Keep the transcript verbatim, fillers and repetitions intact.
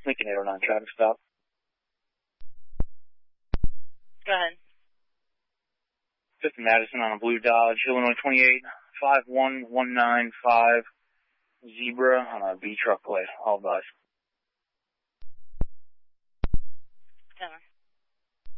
Lincoln eight oh nine, traffic stop. Go ahead. Fifth and Madison on a blue Dodge, Illinois twenty-eight, five one one nine five, Zebra on a B truck plate. All advised. Seven.